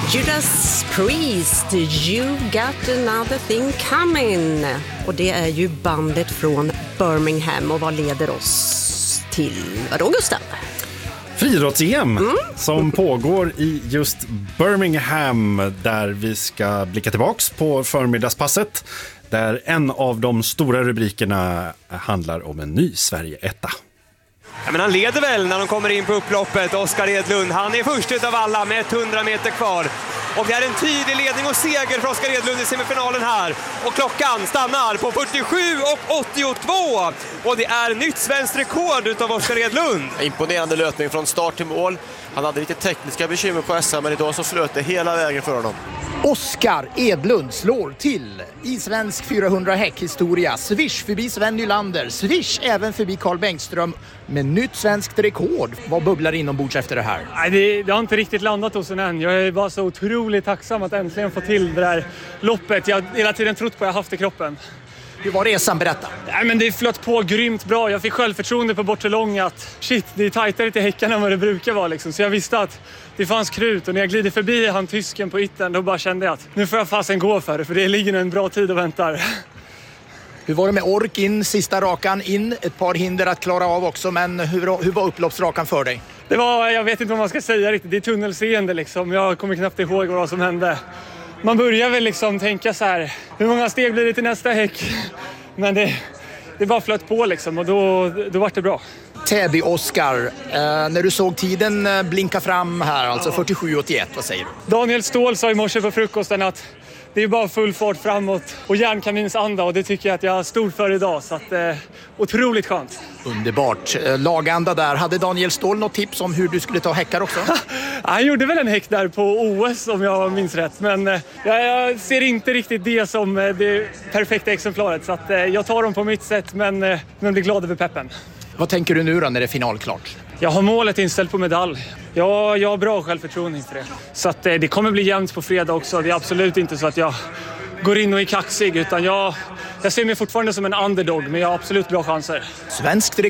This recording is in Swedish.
Judas Priest, You Got Another Thing Coming. Och det är ju bandet från Birmingham. Och vad leder oss till? Vadå, Gustav? Friidrotts-EM som pågår i just Birmingham, där vi ska blicka tillbaks på förmiddagspasset, där en av de stora rubrikerna handlar om en ny Sverige-etta. Ja, men han leder väl när de kommer in på upploppet, Oskar Edlund. Han är först utav alla med 100 meter kvar. Och det är en tydlig ledning och seger för Oskar Edlund i semifinalen här. Och klockan stannar på 47:82. Och det är nytt svenskt rekord utav Oskar Edlund. Imponerande löpning från start till mål. Han hade lite tekniska bekymmer på SM, men idag så flöt det hela vägen för honom. Oskar Edlund slår till i svensk 400 häckhistoria. Swish förbi Sven Nylander. Swish även förbi Carl Bengtström. Med nytt svenskt rekord. Vad bubblar inombords efter det här? Nej, det har inte riktigt landat hos en än. Jag är bara så otroligt tacksam att äntligen få till det där loppet. Jag har hela tiden trott på att jag haft i kroppen. Hur var resan? Berätta. Nej, men det flöt på grymt bra. Jag fick självförtroende på bortre lång att shit, det är tajtare till häckarna än vad det brukar vara liksom. Så jag visste att det fanns krut, och när jag glider förbi han tysken på yttern, då bara kände jag att nu får jag fasen gå för det, för det ligger en bra tid och väntar. Hur var det med ork in, sista rakan in? Ett par hinder att klara av också, men hur var upploppsrakan för dig? Det var, jag vet inte vad man ska säga riktigt, det är tunnelseende liksom. Jag kommer knappt ihåg vad som hände. Man börjar väl liksom tänka så här, hur många steg blir det till nästa häck? Men det bara flöt på liksom, och då var det bra. Täby Oskar, när du såg tiden blinka fram här, alltså 47:81, vad säger du? Daniel Ståhl sa i morse på frukosten att det är bara full fart framåt och järnkamins anda, och det tycker jag att jag har stor för idag, så att otroligt skönt. Underbart. Laganda där. Hade Daniel Ståhl något tips om hur du skulle ta häckar också? Han gjorde väl en häck där på OS om jag minns rätt, men jag ser inte riktigt det som det perfekta exemplaret, så att jag tar dem på mitt sätt, men blir glad över peppen. Vad tänker du nu då när det är finalklart? Jag har målet inställt på medalj. Jag har bra självförtroende inför det. Så att det kommer bli jämnt på fredag också. Det är absolut inte så att jag går in och är kaxig, utan jag ser mig fortfarande som en underdog, men jag har absolut bra chanser. Svenskt